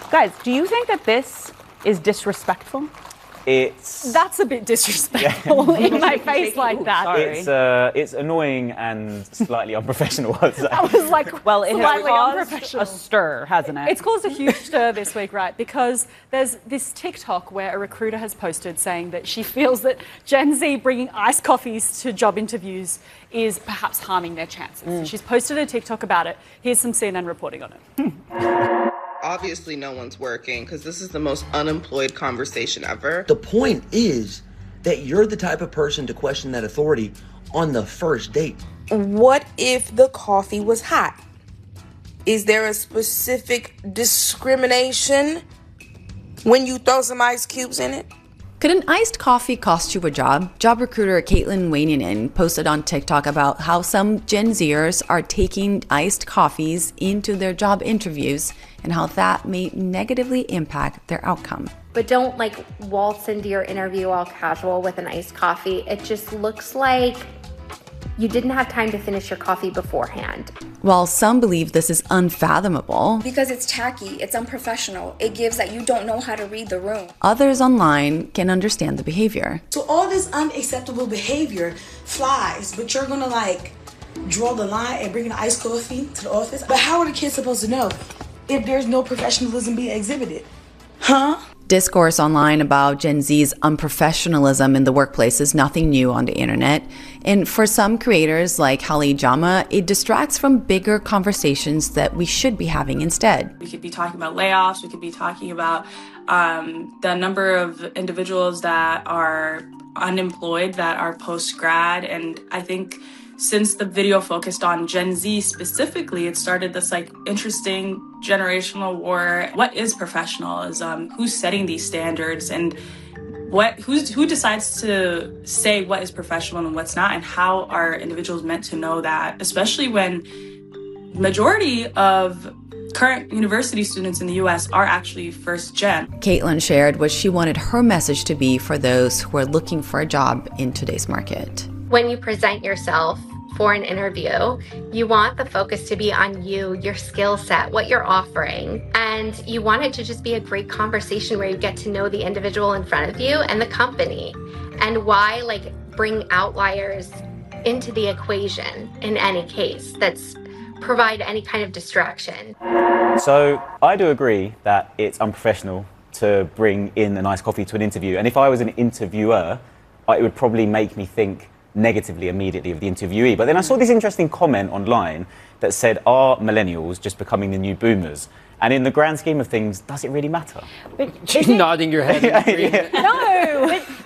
Guys, do you think that this is disrespectful? That's a bit disrespectful in my face like that. It's annoying and slightly unprofessional. I was like, well, it has caused a stir, hasn't it? It's caused a huge stir this week, right? Because there's this TikTok where a recruiter has posted saying that she feels that Gen Z bringing iced coffees to job interviews is perhaps harming their chances. She's posted a TikTok about it. Here's some CNN reporting on it. Obviously, no one's working because this is the most unemployed conversation ever. The point is that you're the type of person to question that authority on the first date. What if the coffee was hot? Is there a specific discrimination when you throw some ice cubes in it? Could an iced coffee cost you a job? Job recruiter Caitlin Wainanen posted on TikTok about how some Gen Zers are taking iced coffees into their job interviews and how that may negatively impact their outcome. But don't waltz into your interview all casual with an iced coffee. It just looks like you didn't have time to finish your coffee beforehand. While some believe this is unfathomable, because it's tacky, it's unprofessional, it gives that you don't know how to read the room. Others online can understand the behavior. So all this unacceptable behavior flies, but you're gonna draw the line and bring an iced coffee to the office? But how are the kids supposed to know if there's no professionalism being exhibited? Huh? Discourse online about Gen Z's unprofessionalism in the workplace is nothing new on the internet. And for some creators like Hallie Jama, it distracts from bigger conversations that we should be having instead. We could be talking about layoffs. We could be talking about the number of individuals that are unemployed, that are post-grad. And I think since the video focused on Gen Z specifically, it started this interesting generational war. What is professionalism? Who's setting these standards? And who decides to say what is professional and what's not? And how are individuals meant to know that? Especially when majority of current university students in the US are actually first gen. Caitlin shared what she wanted her message to be for those who are looking for a job in today's market. When you present yourself for an interview, you want the focus to be on you, your skill set, what you're offering. And you want it to just be a great conversation where you get to know the individual in front of you and the company. And why bring outliers into the equation in any case that's provide any kind of distraction. So I do agree that it's unprofessional to bring in a nice coffee to an interview. And if I was an interviewer, it would probably make me think negatively immediately of the interviewee. But then I saw this interesting comment online that said, are millennials just becoming the new boomers? And in the grand scheme of things, does it really matter? She's nodding your head. No!